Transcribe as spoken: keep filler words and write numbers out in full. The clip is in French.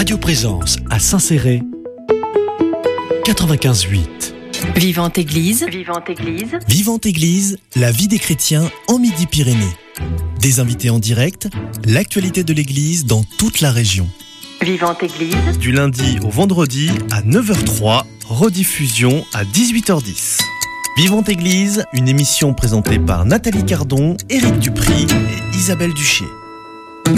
Radio Présence à Saint-Céré, quatre-vingt-quinze huit. Vivante Église. Vivante Église. Vivante Église, la vie des chrétiens en Midi-Pyrénées. Des invités en direct, l'actualité de l'Église dans toute la région. Vivante Église. Du lundi au vendredi à neuf heures trois, rediffusion à dix-huit heures dix. Vivante Église, une émission présentée par Nathalie Cardon, Éric Dupry et Isabelle Duché.